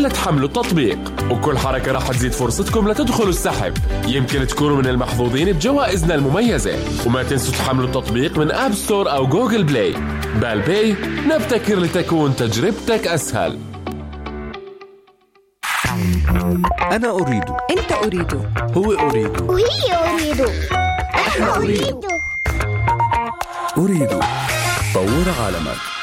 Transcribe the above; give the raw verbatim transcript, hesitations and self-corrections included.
تحملوا التطبيق، وكل حركة راح تزيد فرصتكم لتدخلوا السحب. يمكن تكونوا من المحظوظين بجوائزنا المميزة. وما تنسوا تحملوا التطبيق من آب ستور أو جوجل بلاي. بالباي، نبتكر لتكون تجربتك أسهل. أنا أريد، أنت أريد، هو أريد، وهي أريد، أنا أريد. أريد. طور عالمك.